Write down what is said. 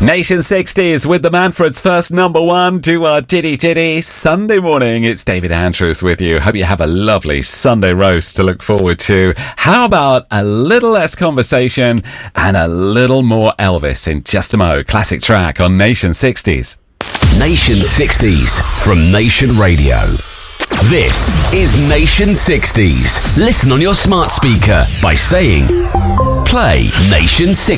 Nation 60s with the Manfred's first number one to our Titty Sunday morning. It's David Andrews with you. Hope you have a lovely Sunday roast to look forward to. How about a little less conversation and a little more Elvis in just a mo? Classic track on Nation 60s. Nation 60s from Nation Radio. This is Nation 60s. Listen on your smart speaker by saying, play Nation 60s.